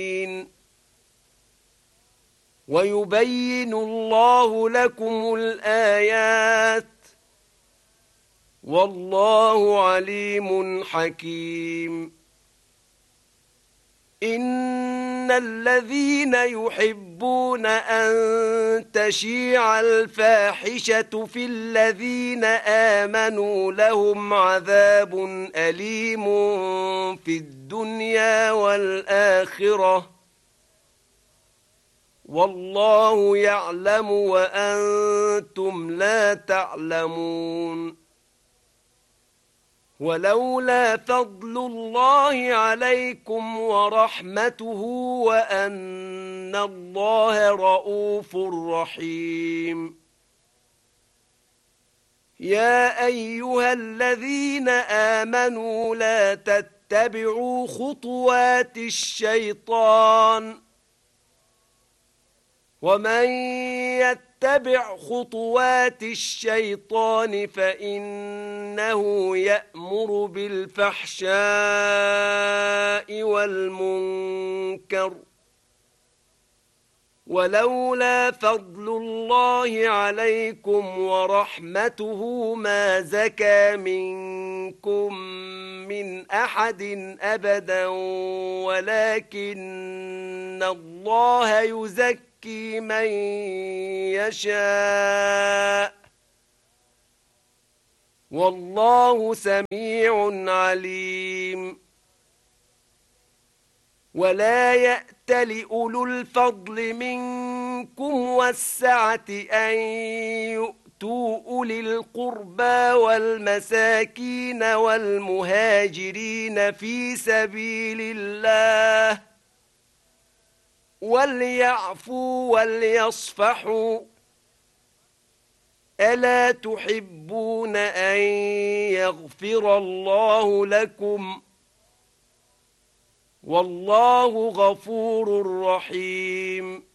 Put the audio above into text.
ويبين الله لكم الآيات والله عليم حكيم. إن الذين يحبون أن تشيع الفاحشة في الذين آمنوا لهم عذاب أليم في الدنيا والآخرة والله يعلم وأنتم لا تعلمون. ولولا فضل الله عليكم ورحمته وأن الله رؤوف رحيم. يا أيها الذين آمنوا لا تتبعوا خطوات الشيطان ومن يتبع خطوات الشيطان فإنه يأمر بالفحشاء والمنكر ولولا فضل الله عليكم ورحمته ما زكى منكم من أحد أبدا ولكن الله يزكي من يشاء والله سميع عليم. ولا يأت لأولو الفضل منكم والسعة أن يؤتوا أولي القربى والمساكين والمهاجرين في سبيل الله وليعفوا وليصفحوا ألا تحبون أن يغفر الله لكم والله غفور رحيم.